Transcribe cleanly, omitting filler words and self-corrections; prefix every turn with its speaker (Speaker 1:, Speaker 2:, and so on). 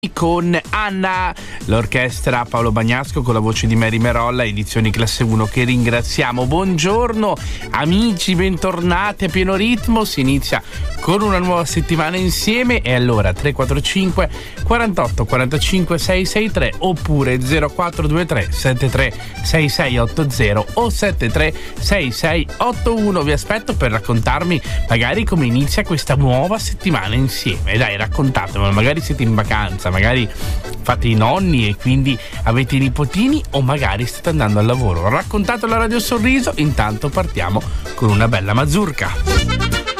Speaker 1: con Anna, l'orchestra Paolo Bagnasco con la voce di Mary Merolla, edizioni classe 1, che ringraziamo. Buongiorno amici, bentornati a pieno ritmo. Si inizia con una nuova settimana insieme e allora 345 48 45 663 oppure 0423 73 6680 o 73 6681. Vi aspetto per raccontarmi magari come inizia questa nuova settimana insieme. Dai, raccontatemelo, magari siete in vacanza, magari fate i nonni e quindi avete i nipotini, o magari state andando al lavoro. Raccontatelo alla Radio Sorriso, intanto partiamo con una bella mazurka.